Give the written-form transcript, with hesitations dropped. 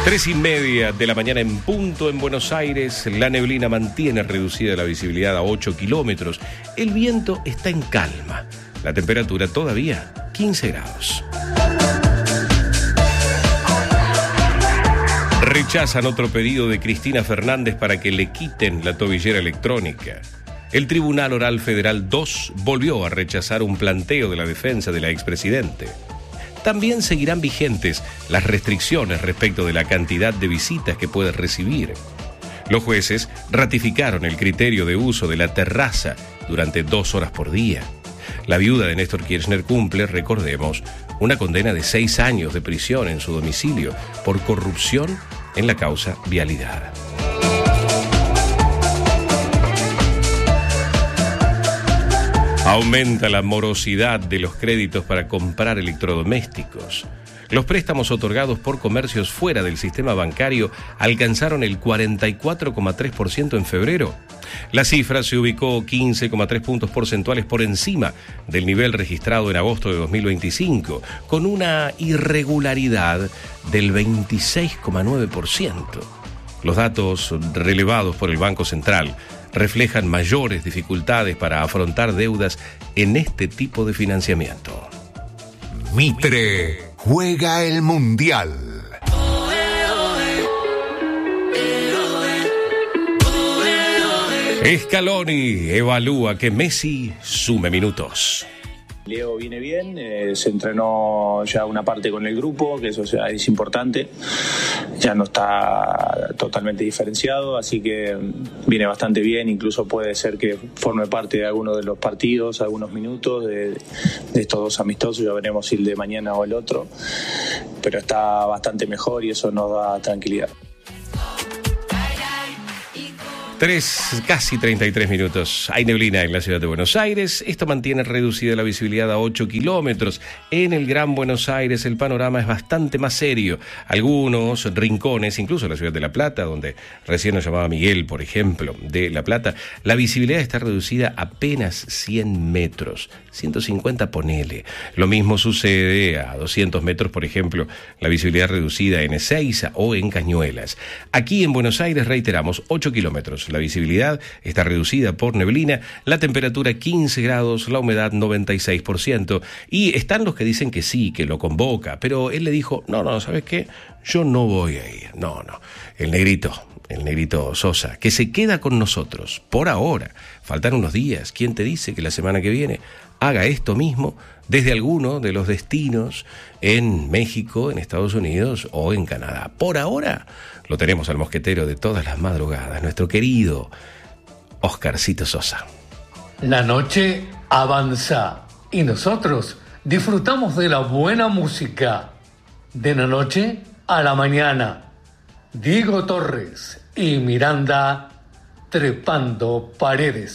3:30 de la mañana en punto en Buenos Aires. La neblina mantiene reducida la visibilidad a 8 kilómetros. El viento está en calma. La temperatura todavía 15 grados. Rechazan otro pedido de Cristina Fernández para que le quiten la tobillera electrónica. El Tribunal Oral Federal 2 volvió a rechazar un planteo de la defensa del expresidente. También seguirán vigentes las restricciones respecto de la cantidad de visitas que puede recibir. Los jueces ratificaron el criterio de uso de la terraza durante 2 horas por día. La viuda de Néstor Kirchner cumple, recordemos, una condena de 6 años de prisión en su domicilio por corrupción en la causa vialidad. Aumenta la morosidad de los créditos para comprar electrodomésticos. Los préstamos otorgados por comercios fuera del sistema bancario alcanzaron el 44,3% en febrero. La cifra se ubicó 15,3 puntos porcentuales por encima del nivel registrado en agosto de 2025, con una irregularidad del 26,9%. Los datos relevados por el Banco Central reflejan mayores dificultades para afrontar deudas en este tipo de financiamiento. Mitre juega el Mundial. Scaloni evalúa que Messi sume minutos. Leo viene bien, se entrenó ya una parte con el grupo, que eso es importante, ya no está totalmente diferenciado, así que viene bastante bien, incluso puede ser que forme parte de alguno de los partidos, algunos minutos de estos 2 amistosos, ya veremos si el de mañana o el otro, pero está bastante mejor y eso nos da tranquilidad. Casi 33 minutos. Hay neblina en la ciudad de Buenos Aires. Esto mantiene reducida la visibilidad a 8 kilómetros. En el Gran Buenos Aires el panorama es bastante más serio. Algunos rincones, incluso la ciudad de La Plata, donde recién nos llamaba Miguel, por ejemplo, de La Plata, la visibilidad está reducida a apenas 100 metros. 150 ponele. Lo mismo sucede a 200 metros, por ejemplo, la visibilidad reducida en Ezeiza o en Cañuelas. Aquí en Buenos Aires, reiteramos, 8 kilómetros. La visibilidad está reducida por neblina, la temperatura 15 grados, la humedad 96%. Y están los que dicen que sí, que lo convoca, pero él le dijo, no, ¿sabes qué? Yo no voy a ir, no. El negrito Sosa, que se queda con nosotros, por ahora. Faltan unos días, ¿quién te dice que la semana que viene haga esto mismo desde alguno de los destinos en México, en Estados Unidos o en Canadá? Por ahora lo tenemos al mosquetero de todas las madrugadas, nuestro querido Oscarcito Sosa. La noche avanza y nosotros disfrutamos de la buena música. De la noche a la mañana, Diego Torres y Miranda trepando paredes.